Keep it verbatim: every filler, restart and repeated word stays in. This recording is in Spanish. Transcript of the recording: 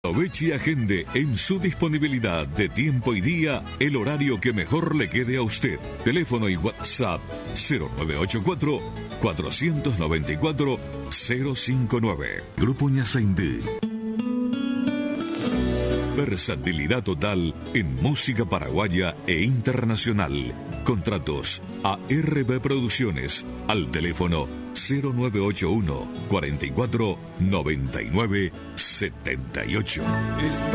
Aproveche y agende en su disponibilidad de tiempo y día el horario que mejor le quede a usted. Teléfono y WhatsApp cero nueve ocho cuatro, cuatro nueve cuatro, cero cinco nueve. Grupo Ñasaindí. Versatilidad total en música paraguaya e internacional. Contratos A R B Producciones al teléfono cero nueve ocho uno, cuarenta y cuatro, noventa y nueve, setenta y ocho.